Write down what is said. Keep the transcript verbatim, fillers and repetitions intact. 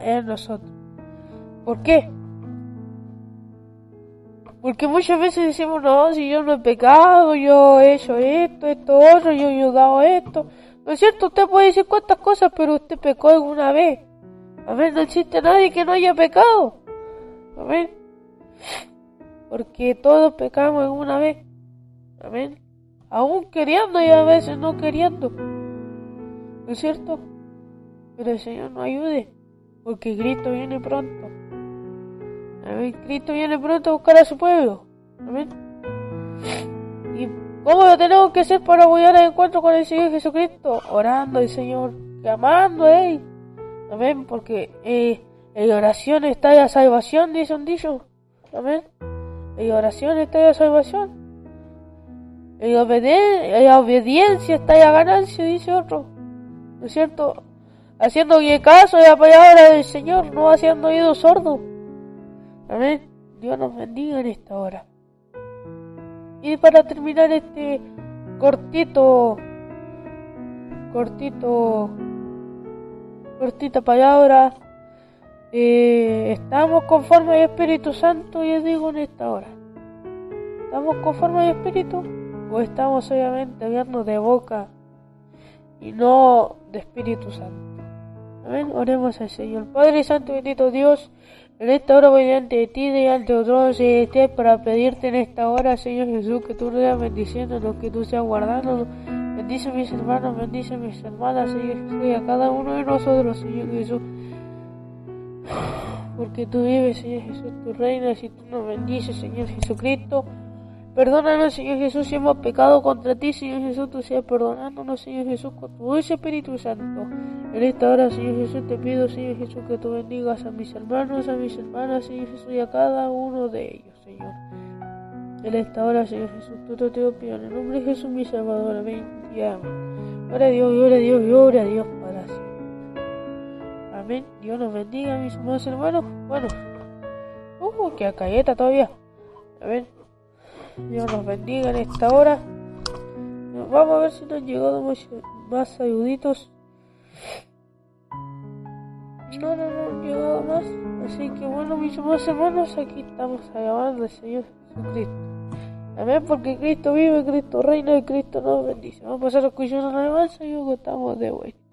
en nosotros. ¿Por qué? Porque muchas veces decimos, no, si yo no he pecado, yo he hecho esto, esto, otro, yo he ayudado a esto. ¿No es cierto? Usted puede decir cuántas cosas, pero usted pecó alguna vez. Amén, no existe nadie que no haya pecado. Amén. Porque todos pecamos alguna vez. Amén. Aún queriendo y a veces no queriendo. ¿No es cierto? Pero el Señor nos ayude. Porque Cristo viene pronto. Amén. Cristo viene pronto a buscar a su pueblo. Amén. ¿Y cómo lo tenemos que hacer para apoyar el encuentro con el Señor Jesucristo? Orando al Señor, clamando a Él. Amén. Porque eh, en oración está la salvación, dice un dicho. Amén. En oración está la salvación. En, obedi- en la obediencia está la ganancia, dice otro. ¿No es cierto? Haciendo caso de la palabra del Señor, no haciendo oídos sordos. Amén. Dios nos bendiga en esta hora. Y para terminar este cortito, cortito, cortita palabra, eh, estamos conformes al Espíritu Santo, y os digo en esta hora. ¿Estamos conformes al Espíritu? ¿O estamos obviamente hablando de boca y no de Espíritu Santo? Amén. Oremos al Señor. Padre Santo, bendito Dios, en esta hora voy delante de ti, delante de otros celestial, para pedirte en esta hora, Señor Jesús, que tú seas bendiciéndonos, que tú seas guardándonos. Bendice a mis hermanos, bendice a mis hermanas, Señor Jesús, y a cada uno de nosotros, Señor Jesús. Porque tú vives, Señor Jesús, tú reinas y tú nos bendices, Señor Jesucristo. Perdónanos, Señor Jesús, si hemos pecado contra ti, Señor Jesús, tú seas perdonándonos, Señor Jesús, con tu dulce Espíritu Santo. En esta hora, Señor Jesús, te pido, Señor Jesús, que tú bendigas a mis hermanos, a mis hermanas, Señor Jesús, y a cada uno de ellos, Señor. En esta hora, Señor Jesús, tú te lo pido en el nombre de Jesús, mi Salvador. Amén y amén. Gloria a Dios, gloria a Dios, gloria a Dios para siempre. Amén. Dios nos bendiga, mis amados hermanos. Bueno, uh, que acayeta todavía. Amén. Dios nos bendiga en esta hora. Vamos a ver si nos han llegado más, más saluditos. No, no, no han llegado más. Así que bueno, mis amados hermanos, aquí estamos alabando al Señor Jesucristo. Amén, porque Cristo vive, Cristo reina y Cristo nos bendice. Vamos a pasar a escuchar una alabanza y luego estamos de vuelta.